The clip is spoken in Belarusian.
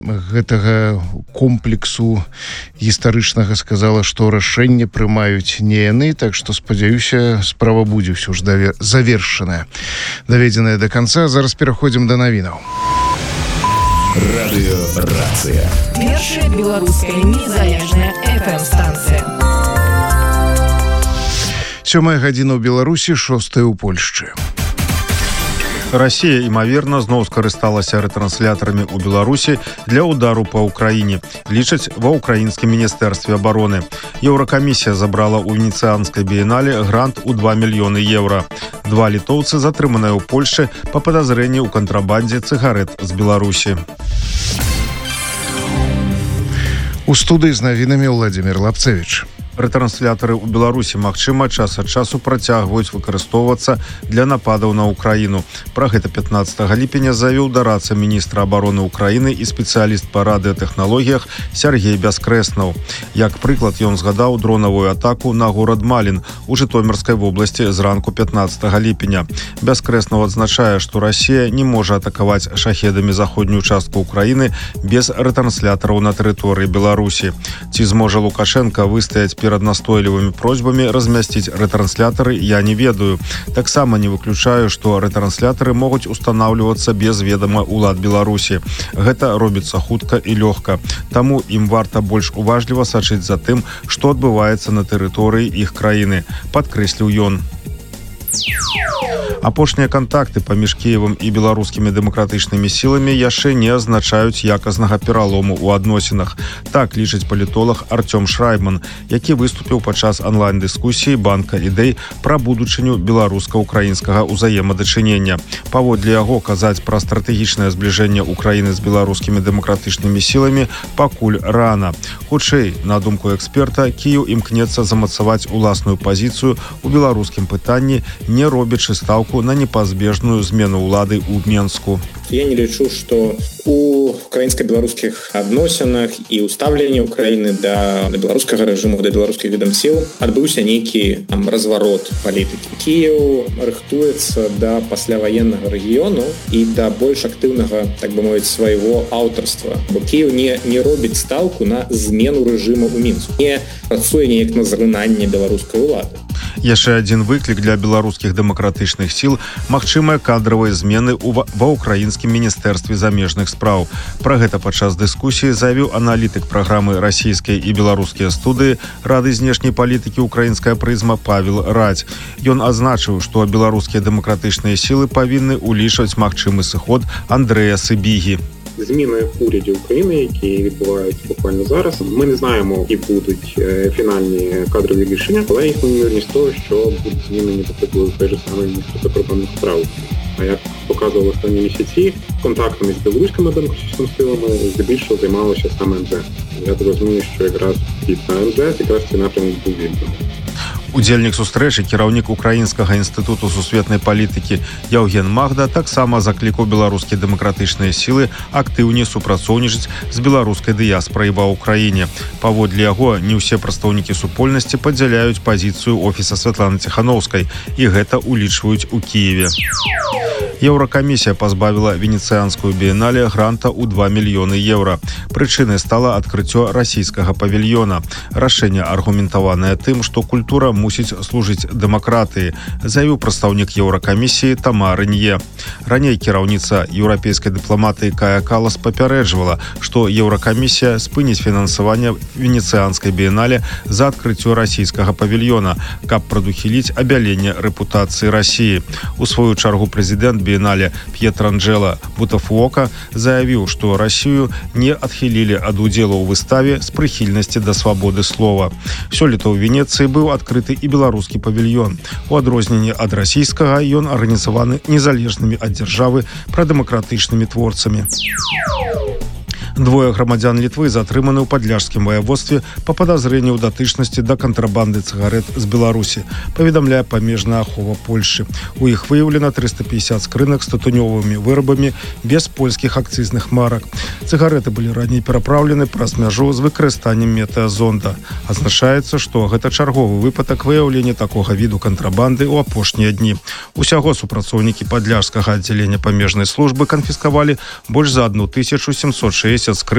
гэтага комплексу гістарычнага сказала, што рашэнне прымаюць не яны, так што, спадзяюся, справа будзе ўсё ж завершаная, даведзеная да канца. Зараз пераходзім да навінаў. Радыёрацыя. Першая беларуская незалежная FM-станцыя. 7 гадзіна ў Беларусі, 6 у Польшчы. Расія, імаверна, зноў скарысталася рэтрансляторамі ў Беларусі для удару па Ўкраіне, лічаць ва ўкраінскім міністэрстве абароны. Еўракамісія забрала ў Венецыянскай біенале грант у 2 мільёны еўра. 2 літоўцы затрыманыя ў Польшчы па падазрэнні ў кантрабандзе цыгарэт з Беларусі. У студыі з навінамі Владзімір Лапцевіч. Рэтрансляторы ў Беларусі, магчыма, час ад часу працягваюць выкарыстоўвацца для нападаў на Ўкраіну. Пра гэта 15 ліпеня заявіў дараца міністра абароны Ўкраіны і спецыяліст па радыётэхналогіях Сяргей Бяскрэснаў. Як прыклад, ён згадаў дронавую атаку на горад Малін у Жытомірскай вобласці зранку 15 ліпеня. Бяскрэснаў адзначае, што Расія не можа атакаваць шахедамі заходнюю частку Ўкраіны без рэтранслятораў на тэрыторыі Беларусі. Ці зможа Лукашенка выстаяць перад настойлівымі просьбамі размясціць рэтрансляторы, я не ведаю. Таксама не выключаю, што рэтрансляторы могуць устанаўлівацца без ведама ўлад Беларусі. Гэта робіцца хутка і лёгка. Таму ім варта больш уважліва сачыць за тым, што адбываецца на тэрыторыі іх краіны, падкрэсліў ён. Апошнія кантакты паміж Кіевам і беларускімі дэмакратычнымі сіламі яшчэ не азначаюць яказнага пералому ў адносінах. Так лічыць палітолог Артём Шрайбман, які выступіў падчас онлайн-дыскусіі банка ідэй пра будучыню беларуска-украінскага ўзаемадачынення. Паводле яго, казаць пра стратэгічнае збліжэнне Украіны з беларускімі дэмакратычнымі сіламі пакуль рана. Хутчэй, на думку эксперта, Кіеў імкнецца замацаваць уласную пазіцыю ў беларускім пытанні, не робячы стаўку на непазбежную змену ўлады ў Менску. Я не лічу, што у украінска-беларускіх адносінах і ўстаўленні Украіны да беларускага рэжыму, да беларускіх відам сіл адбыўся нейкі разварот палітыкі. Кіеў рыхтуецца да пасляваеннага рэгіёну і да больш актыўнага, так бы мовіць, свайго аўтарства. Бо Кіеў не робіць стаўку на змену рэжыму ў Мінску. Не працуе неяк на зрынанне беларускай улады. Яшчэ адзін выклік для беларускіх дэмакратычных сіл – магчымыя кадравыя змены ва ўкраінскім міністэрстве замежных спраў. Пра гэта падчас дыскусіі заявіў аналітык праграмы расійскай і беларускія студыі Рады знешняй палітыкі «Украінская прызма» Павел Радзь. Ён адзначыў, што беларускія дэмакратычныя сілы павінны улічваць магчымы сыход Андрэя Сыбігі. Зміни в уряді України, які відбуваються буквально зараз. Ми не знаємо, які будуть фінальні кадрові рішення, але їх ймовірність того, що будуть змінені, наприклад, той же самий міністр закордонних справ. А як показували останні місяці, контактами з білоруськими демократичними силами здебільшого займалося саме МЗС. Я так розумію, що якраз під МЗС якраз цей напрямок був відданий. Удзельнік сустрэчы, кіраўнік Украінскага інстытуту сусветнай палітыкі Яўген Магда таксама заклікаў беларускія дэмакратычныя сілы актыўней супрацоўнічаць з беларускай дыяспорай ва ўкраіне. Паводле яго, не ўсе прадстаўнікі супольнасці падзяляюць пазіцыю офіса Святланы Ціханаўскай, і гэта улічваюць у Кіеве. Еўракамісія пазбавіла Венецыянскую біенале гранта ў 2 мільёны еўра. Прычынай стала адкрыццё расійскага павільёна. Рашэнне аргументаванае тым, што культура мусіць служыць дэмакратыі, заявіў прадстаўнік Еўракамісіі Тамара Нье. Раней кіраўніца еўрапейскай дыпламатыі Кая Калас папярэджвала, што Еўракамісія спыніць фінансаванне Венецыянскай біенале за адкрыццё расійскага павільёна, каб прадухіліць абяленне рэпутацыі Расіі. У сваю чаргу прэзідэнт біенале П'етранджэла Бутафуока заявіў, што Расію не адхілілі ад удзелу ў выставе з прыхільнасці да свабоды слова. Сёлета ў Венецыі быў адкрыты і беларускі павільён. У адрозненні ад расійскага ён арганізаваны незалежнымі ад дзяржавы прадэмакратычнымі творцамі. Двое грамадзян Літвы затрыманы ў падляшскім ваяводстве па падазрэнні ў датычнасці да кантрабанды цыгарэт з Беларусі, паведамляе памежная ахова Польшчы. У іх выяўлена 350 скрынак з тытунёвымі вырабамі без польскіх акцызных марак. Цыгарэты былі раней перапраўлены праз мяжу з выкарыстаннем метэазонда. Адзначаецца, што гэта чарговы выпадак выяўлення такога віду кантрабанды ў апошнія дні. Усяго супрацоўнікі падляшскага аддзялення памежнай службы канфіскавалі больш за 1760 выносяць з